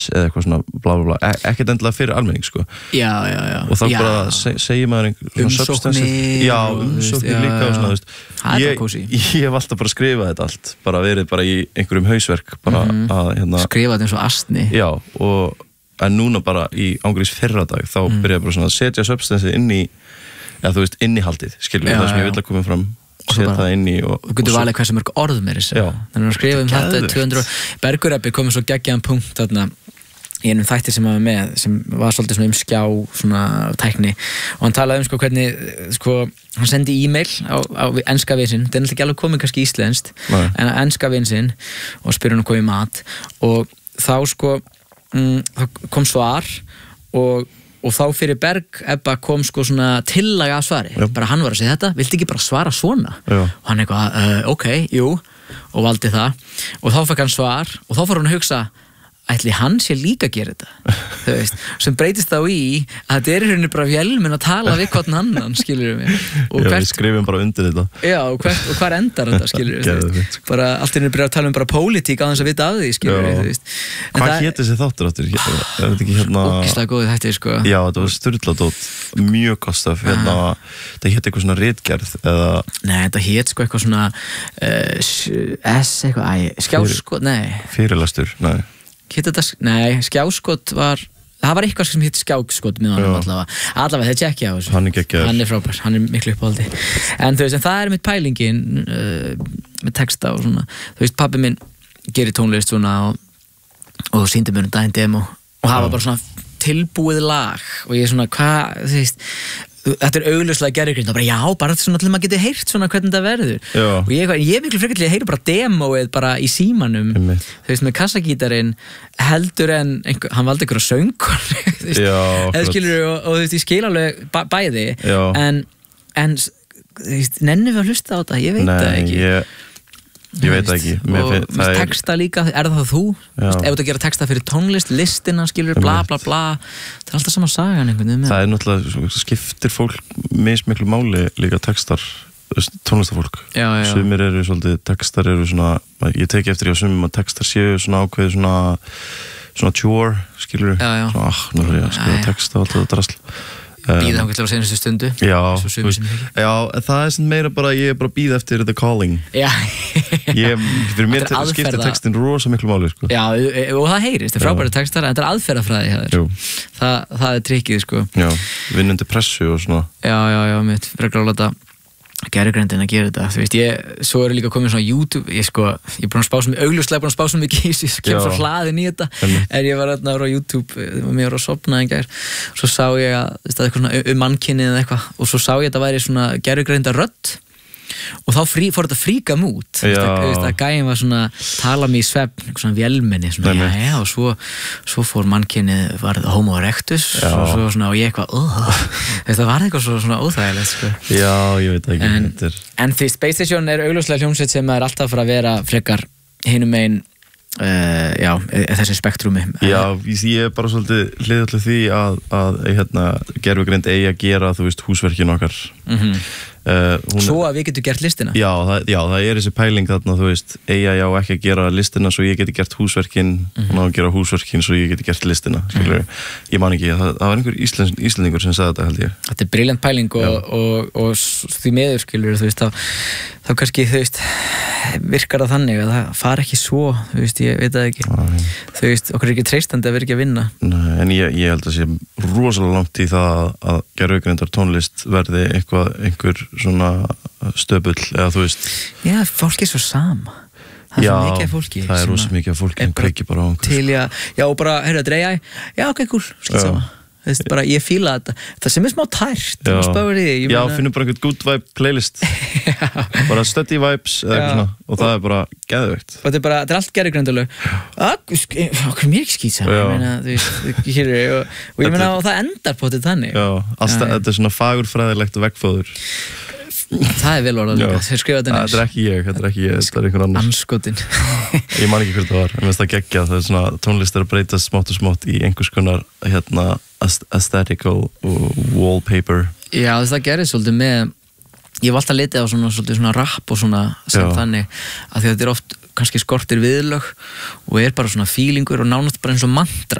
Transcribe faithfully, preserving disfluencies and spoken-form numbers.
eða eitthvað svona bla bla bla, ekkert endilega fyrir almenning sko. Já, já, já. Og þá já. bara seg, segir maður einhver umsóknir já, umsóknir líka og svona, þú veist. Það ég, ég hef alltaf bara skrifað þetta allt, bara verið bara í einhverjum hausverk, bara mm -hmm. að hérna. Skrifað þetta eins og astni. Já, og en núna bara í ángurís fyrradag, þá mm. byrja ég bara svona að setja substanceið inn í, eða þú veist, innihaldið, skilur það sem ég vil að koma fram. Setja það inn í og... Þú getur valið hversu mörg orð með þessu. Þannig að skrifa um þetta tvö hundruð... Bergureppi komið svo geggjaðan punkt þarna í einum þætti sem hann var með, sem var svolítið svona um skjá, svona tækni. Og hann talaði um sko hvernig, sko, hann sendi e-mail á, á enska vin sinn. Það er náttúrulega ekki alveg komið kannski íslenskt, en á enska vin sinn og spyr hann að koma í mat. Og þá sko, mm, þá kom svar og og þá fyrir Berg Ebba kom sko svona tillaga af svari, já. Bara hann var að segja þetta, viltu ekki bara svara svona? Já. Og hann eitthvað, uh, ok, jú, og valdi það og þá fekk hann svar og þá fór hann að hugsa ætli hann sé líka að gera þetta þú veist, sem breytist þá í að þetta er í rauninni bara vélmenn að tala við hvern annan, skilur við já, hvert, við skrifum bara undir þetta já, og, hvert, og hvar endar þetta, skilur við bara allt er bara að tala um bara pólitík á þess að vita af því, skilur við, þú veist en hvað héti þessi þáttur áttur? Er þetta ekki hérna ógeðslega góðið þættir, sko já, þetta var sturladót, mjög gott stöf hérna, það héti eitthvað svona ritgerð eða nei, þetta héti sko eitthvað svona uh, S eitthvað, æ, skjáskot, nei fyrirlestur, nei Þetta, nei, skjáskot var það var eitthvað sem hitt skjáskot með honum allavega, allavega þetta er ekki á þessu hann er geggjaður, hann er frábær, hann er miklu uppáldi en þú veist, en það er mitt pælingin uh, með texta og svona þú veist, pabbi minn gerir tónlist svona og, og sýndi mér um daginn demo og það var bara svona tilbúið lag og ég er svona, hvað, þú veist þetta er augljóslega gerðugrind og bara já, bara svona til maður geti heyrt svona hvernig þetta verður já. Og ég, ég er miklu frekar til að heyra bara demóið bara í símanum Einmitt. Þú veist, með kassagítarinn heldur en einhver, hann valdi einhverja söngur þú veist, eða skilur og, og þú veist, ég skil alveg bæði já. En, en þú veist, nennum við að hlusta á þetta, ég veit Nei, það ekki ég... Ég veit ekki og með er... texta líka, er það þú? Vist, ef þú gera texta fyrir tónlist, listina skilur, bla bla bla það er alltaf sama sagan einhvern það er náttúrulega, skiptir fólk mismiklu máli líka textar tónlistafólk sumir eru svolítið, textar eru svona ég teki eftir í að sumum að textar séu svona ákveð svona svona chore, skilur já, já. Svona, ah, nú er ég að skrifa texta og allt þetta drasl býða um, til á senustu stundu já, veist, já, það er sem meira bara ég er bara að býða eftir the calling já ég, fyrir mér skiptir textin rosa miklu máli sko. já, og það heyrist, það er frábæri textar en þetta er aðferðafræði það, það er trikkið sko. já, vinnandi pressu og svona já, já, já, mitt, freklálega gerðugreindin að gera þetta, þú veist, ég svo eru líka komið svona YouTube, ég sko ég er búin að spá sem, augljóslega búin að spá sem mikið ég kemur svo hlaðin í þetta, en ég var þarna á YouTube, mér var að sofna en gær svo sá ég að, það er eitthvað svona um mannkynið eða eitthvað, og svo sá ég að þetta væri svona gerðugreinda rödd og þá frí, fór þetta fríka mút að gæin var svona, tala mig í svefn svona vélmenni, svona já, já, og svo, svo fór mannkynið varð homo erectus og svo svona, og ég eitthvað oh, það var eitthvað svo, svona óþægilegt sko. já, ég veit ekki en, en því Space Station er augljóslega hljómsveit sem er alltaf fyrir að vera frekar hinum megin Uh, já, þessi spektrumi já, ég er bara svolítið hliðallir því að, að hérna, gervugreind eigi að gera, þú veist, húsverkin okkar mm-hmm. uh, hún, svo að við getum gert listina já það, já, það er þessi pæling þarna, þú veist eigi að já ekki að gera listina svo ég geti gert húsverkin mm-hmm. og ná að gera húsverkin svo ég geti gert listina mm-hmm. ég man ekki, það, það var einhver íslensk, íslendingur sem sagði þetta, held ég þetta er brilliant pæling og, og, og, og því meður, skilur, þú veist, þá, þá kannski, þú veist virkar það þannig að það fara ekki svo þú veist, ég veit það ekki Æ. Þú veist, okkur er ekki treystandi að vera ekki að vinna Nei, en ég, ég held að sé rosalega langt í það að gervugreindar tónlist verði eitthvað, einhver svona stöpull, eða þú veist já, fólk er svo sama það já, er mikið af fólki það er rosa mikið af fólki en kveiki bara á einhver til ég, já, og bara, heyrðu, þetta er A I já, ok, cool, skilt sama Þess, bara, ég fíla þetta, það sem er smá tært já, já meina... finnum bara einhvern good vibe playlist bara study vibes eða eitthvað svona og það er bara geðveikt og þetta er bara, þetta er allt gerðugreindarlög okkur mér ekki skýt saman ég meina, þú veist, hér er og, og ég meina, og það endar på þetta þannig já, alltaf, já, þetta er svona fagurfræðilegt og veggfóður það er vel orðað líka, þeir skrifa þetta neins þetta er ekki ég, þetta er ekki ég, þetta er einhvern annar anskotin ég man ekki hvert það var, en mér finnst það geggjað það er svona, tónlist er að breytast smátt og smátt í einhvers konar, hérna aesthetical wallpaper já, það gerir svolítið með ég hef alltaf litið á svona, svona rap og svona sem þannig að því að þetta er oft kannski skortir viðlög og er bara svona feelingur og nánast bara eins og mantra